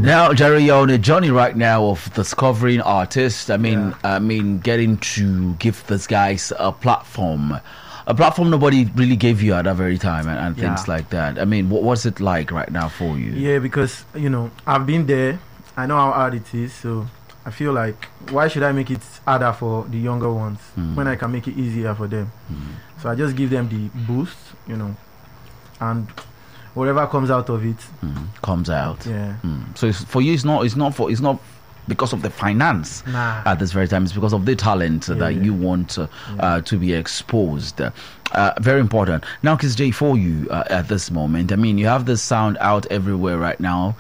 Now, Jerry, you're on a journey right now of discovering artists. I mean, getting to give these guys a platform nobody really gave you at that very time, and things like that. I mean, what's it like right now for you? Yeah, because I've been there. I know how hard it is, so I feel like, why should I make it harder for the younger ones when I can make it easier for them? So I just give them the boost, and whatever comes out of it comes out. Yeah. So for you, it's not because of the finance at this very time. It's because of the talent that you want to be exposed. Very important. Now, Kiss J, for you at this moment, I mean, you have this sound out everywhere right now.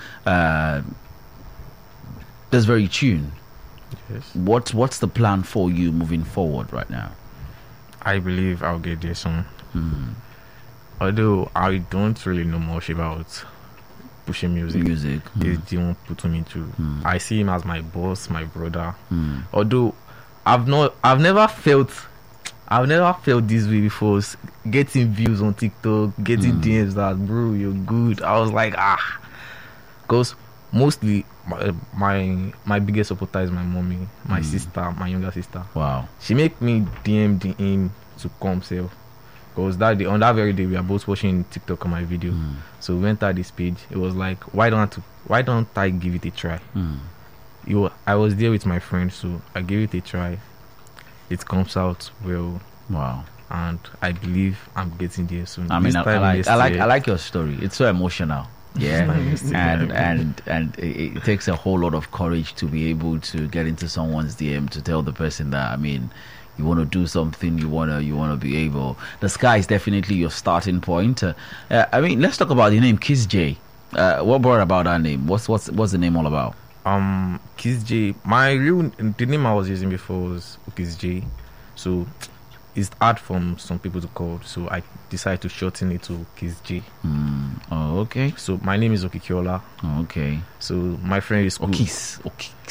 This very tune. Yes. What's the plan for you moving forward right now? I believe I'll get there soon. Although I don't really know much about pushing music. He didn't put me through. I see him as my boss, my brother. Although I've never felt this way before. Getting views on TikTok, getting DMs that, bro, you're good. I was like, because mostly my biggest supporter is my mommy, my sister, my younger sister. Wow. She make me DM him to come self. Because on that very day we are both watching TikTok on my video. So we went at this page. It was like, why don't I give it a try? I was there with my friend, so I gave it a try. It comes out well. Wow. And I believe I'm getting there soon. I mean, I like your story. It's so emotional. Yeah. and it takes a whole lot of courage to be able to get into someone's DM to tell the person that, I mean, you want to do something, you want to be able. The sky is definitely your starting point. I mean, let's talk about the name Kiss J. What brought about that name? What's the name all about? Kiss J. The name I was using before was Kiss J. So it's hard for some people to call. So I decided to shorten it to Kiss J. Oh, okay. So my name is Okikiola. Oh, okay. So my friend is Okis.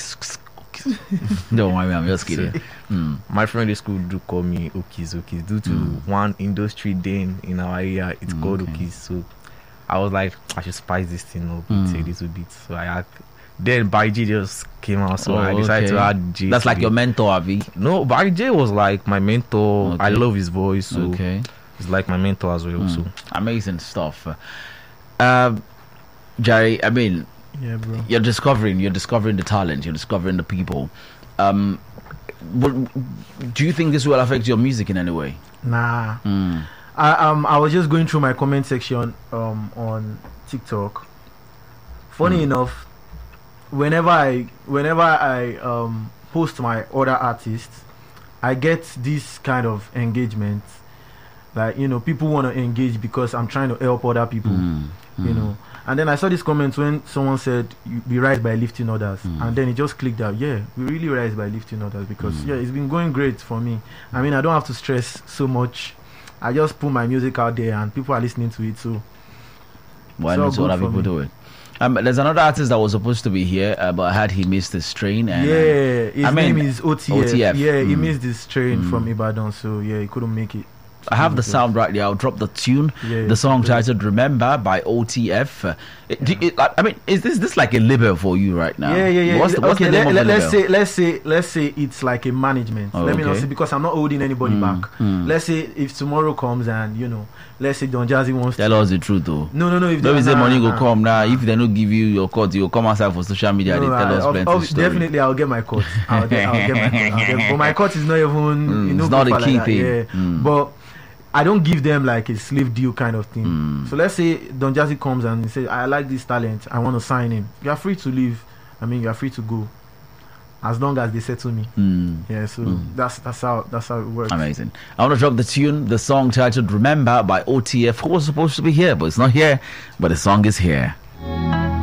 No, I'm just kidding. So, my friend in school do call me Okis due to one industry then in our area. It's called Okis. So I was like, I should spice this thing up a little bit. So I had. Then Barry J just came out, so I decided to add J. That's like your mentor, Avi? No, Barry J was like my mentor. I love his voice, so he's like my mentor as well. So amazing stuff. Jerry, I mean, yeah, bro. You're discovering the talent, you're discovering the people. Do you think this will affect your music in any way? Nah. I was just going through my comment section on TikTok. Funny enough, whenever I post my other artists, I get this kind of engagement. Like, people want to engage because I'm trying to help other people. And then I saw this comment when someone said, we rise by lifting others. And then it just clicked out, we really rise by lifting others, because it's been going great for me. I mean, I don't have to stress so much. I just put my music out there and people are listening to it, so why not other people do it? There's another artist that was supposed to be here, but I heard he missed his train. And, his name is OTF. Yeah, he missed his train from Ibadan, so he couldn't make it. I have the sound right there. I'll drop the tune. The song titled "Remember" by OTF. I mean, is this like a label for you right now? Yeah. What's the name of the label? Let's say it's like a management. Let me not say, because I'm not holding anybody back. Let's say if tomorrow comes and let's say Don Jazzy wants to tell us the truth though. No. If don't say money go come now. If they don't give you your cut, you'll come outside for social media. They tell us plenty story. Definitely, I'll get my cut. I'll get my cut. But my cut is not even. It's not a key thing. But I don't give them like a slave deal kind of thing. So let's say Don Jazzy comes and he says, I like this talent, I want to sign him. You are free to leave. I mean, you are free to go, as long as they settle me. That's how it works. Amazing. I want to drop the tune, the song titled "Remember" by OTF, who was supposed to be here, but it's not here. But the song is here.